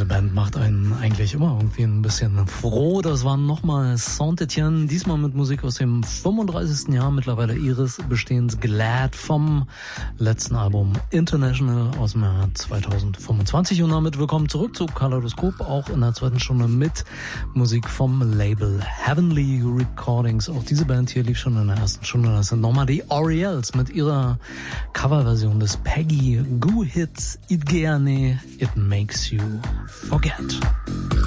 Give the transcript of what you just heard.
Diese Band macht einen eigentlich immer irgendwie ein bisschen froh. Das war nochmal Saint-Etienne, diesmal mit Musik aus dem 35. Jahr mittlerweile ihres Bestehens, Glad, vom letzten Album International aus dem Jahr 2025. Und damit willkommen zurück zu Kaleidoskop, auch in der zweiten Stunde mit Musik vom Label Heavenly Recordings. Auch diese Band hier lief schon in der ersten Stunde. Das sind nochmal die Oriels mit ihrer Coverversion des Peggy Gou Hits It Geane It Makes You Forget.